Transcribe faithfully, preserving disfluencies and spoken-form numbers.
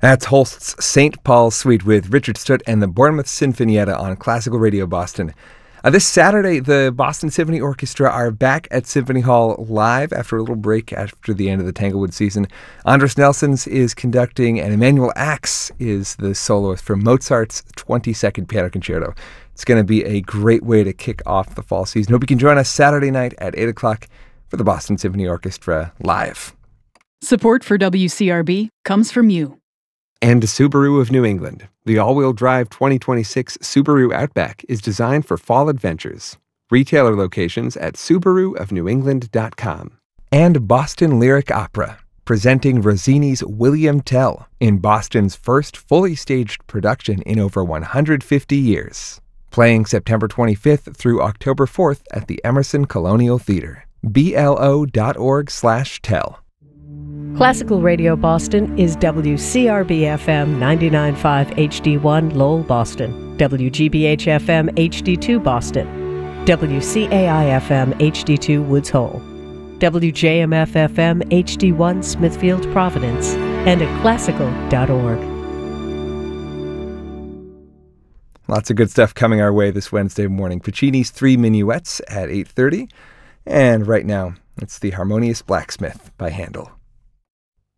That's Holst's Saint Paul's Suite with Richard Stutt and the Bournemouth Sinfonietta on Classical Radio Boston. Uh, this Saturday, the Boston Symphony Orchestra are back at Symphony Hall live after a little break after the end of the Tanglewood season. Andres Nelsons is conducting, and Emanuel Ax is the soloist for Mozart's twenty-second Piano Concerto. It's going to be a great way to kick off the fall season. Hope you can join us Saturday night at eight o'clock for the Boston Symphony Orchestra live. Support for W C R B comes from you. And Subaru of New England. The all-wheel drive twenty twenty-six Subaru Outback is designed for fall adventures. Retailer locations at subaru of new england dot com. And Boston Lyric Opera, presenting Rossini's William Tell in Boston's first fully staged production in over one hundred fifty years. Playing September twenty-fifth through October fourth at the Emerson Colonial Theater. B L O dot org slash tell. Classical Radio Boston is W C R B F M ninety-nine point five H D one Lowell, Boston, W G B H F M H D two Boston, W C A I F M H D two Woods Hole, W J M F F M H D one Smithfield, Providence, and at classical dot org. Lots of good stuff coming our way this Wednesday morning. Puccini's Three Minuets at eight thirty, and right now it's The Harmonious Blacksmith by Handel.